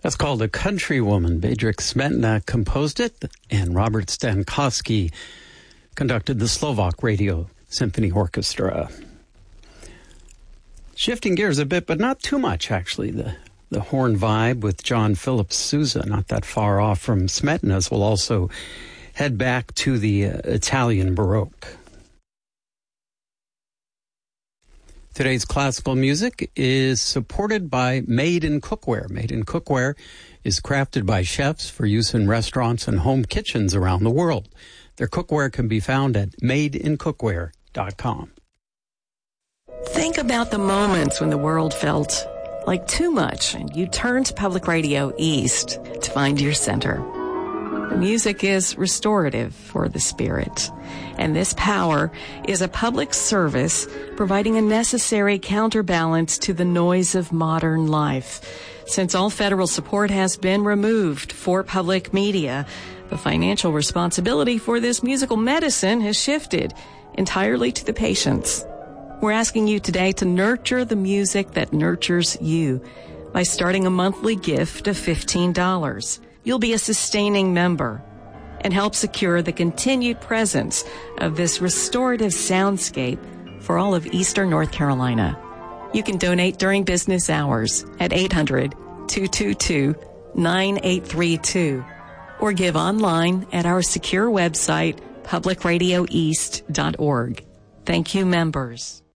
That's called A Country Woman. Bedřich Smetana composed it, and Robert Stankowski conducted the Slovak Radio Symphony Orchestra. Shifting gears a bit, but not too much, actually. The horn vibe with John Philip Sousa, not that far off from Smetana's, will also head back to the Italian Baroque. Today's classical music is supported by Made in Cookware. Made in Cookware is crafted by chefs for use in restaurants and home kitchens around the world. Their cookware can be found at madeincookware.com. Think about the moments when the world felt like too much and you turned to Public Radio East to find your center. The music is restorative for the spirit, and this power is a public service providing a necessary counterbalance to the noise of modern life. Since all federal support has been removed for public media, the financial responsibility for this musical medicine has shifted entirely to the patients. We're asking you today to nurture the music that nurtures you by starting a monthly gift of $15. You'll be a sustaining member and help secure the continued presence of this restorative soundscape for all of Eastern North Carolina. You can donate during business hours at 800-222-9832 or give online at our secure website, publicradioeast.org. Thank you, members.